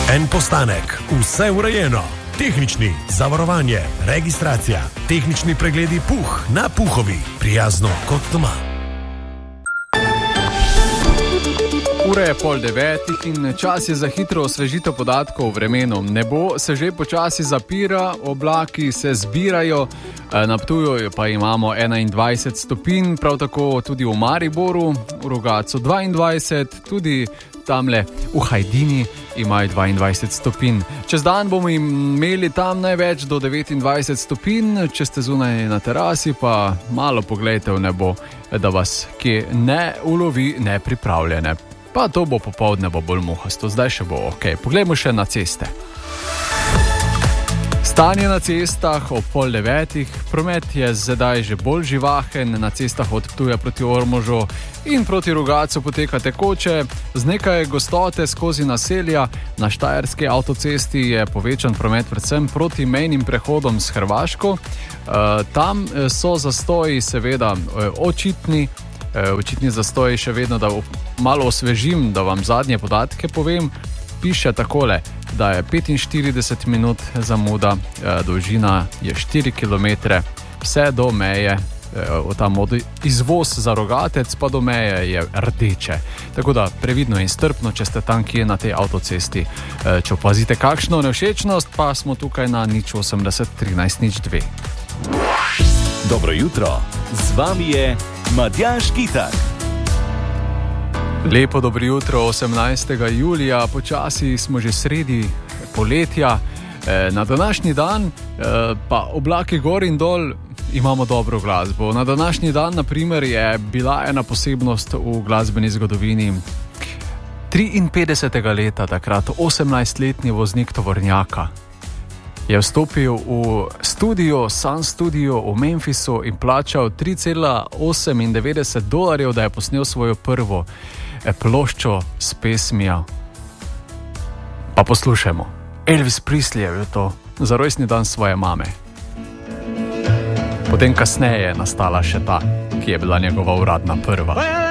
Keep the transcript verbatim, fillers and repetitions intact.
En postanek, vse urejeno. Tehnični, zavarovanje, registracija, tehnični pregledi Puh na Puhovi. Prijazno kot doma. Ura je pol devetih in čas je za hitro osvežitev podatkov o vremenu. Nebo se že počasi zapira, oblaki se zbirajo, na Ptuju pa imamo enaindvajset stopinj, prav tako tudi v Mariboru, v Rogatcu dvaindvajset, tudi tamle v Hajdini imajo dvaindvajset stopinj. Čez dan bomo imeli tam največ do devetindvajset stopinj, če ste zunaj na terasi, pa malo poglejte v nebo, da vas kje ne ulovi nepripravljene. Pa to bo popoldne bo bolj muhasto, zdaj še bo ok. Poglejmo še na ceste. Stanje na cestah ob pol devetih, promet je zdaj že bolj živahen, na cestah od Ptuja proti Ormožu in proti Rogatcu poteka tekoče, z nekaj gostote skozi naselja. Na štajerski avtocesti je povečan promet predvsem proti mejnim prehodom s Hrvaško. Tam so zastoji seveda očitni, očitni zastoji še vedno, da malo osvežim, da vam zadnje podatke povem. Piše takole, da je petinštirideset minut zamuda, dolžina je štiri kilometre, vse do meje, tam od izvoz za Rogatec pa do meje je rdeče. Tako da previdno in strpno, če ste tam kje na tej avtocesti. Če opazite kakšno nevšečnost, pa smo tukaj na nič osemdeset trinajst nič dve. Dobro jutro, z vami je Matjaž Kitak. Lepo dobro jutro, osemnajstega julija, počasi smo že sredi poletja. Na današnji dan pa oblaki gor in dol imamo dobro glasbo. Na današnji dan, na primer, je bila ena posebnost v glasbeni zgodovini. triinpetdesetega leta, takrat osemnajstletni voznik tovornjaka, je vstopil v studio, Sun Studio v Memphisu in plačal tri cela osemindevetdeset dolarjev, da je posnel svojo prvo ploščo s pesmijo. Pa poslušajmo. Elvis Presley je bil to za rojstni dan svoje mame. Potem kasneje je nastala še ta, ki je bila njegova uradna prva.